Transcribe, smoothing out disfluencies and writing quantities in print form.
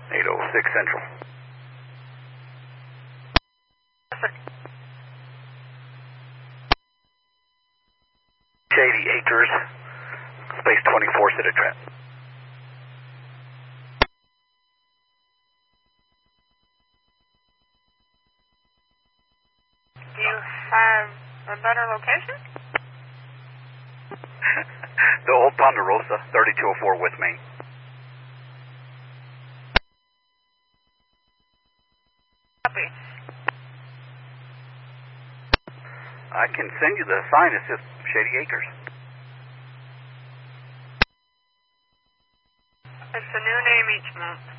806 Central. Shady Acres, Space 24, City Trap. Do you have a better location? The Old Ponderosa, 3204 West Main. Copy. I can send you the sign. It's just Shady Acres. It's a new name each month.